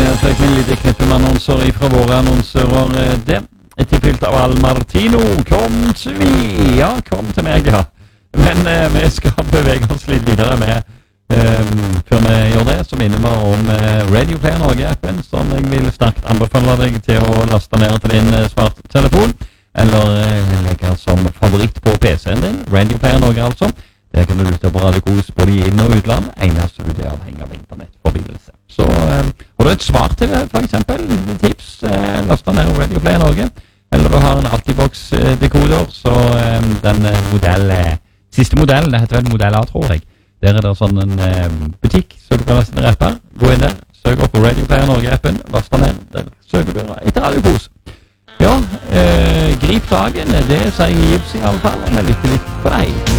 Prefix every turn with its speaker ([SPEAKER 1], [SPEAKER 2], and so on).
[SPEAKER 1] så jeg med en liten knippe med annonser fra våre annonsører. Det er tilfylt av Al Martino. Kom til meg, ja. Men vi skal bevege oss litt videre med, før vi gjør det, så minner vi om Radio Player Norge-appen, som jeg vil sterkt anbefale deg til å laste ned til din smarttelefon, eller legge som favoritt på PC-en din. Radio Player Norge, altså. Der kan du lytte på Radio Kos både i inn- og utland, eneste du er avhengig av internettforbindelse. Så har du et svar til det, for eksempel, tips, laste ned Radio Player Norge, eller du har en Altibox-dekoder, så den siste modellen, det heter vel modell A, tror jeg. Der er det sånn en butikk, så du kan laste ned apper, gå inn der, søk opp på Radio Player Norge-appen, laste ned, der søker du etter Radio Kos. Ja, grip dagen, det sier Gibbs i alle fall, og vi lytter litt på deg.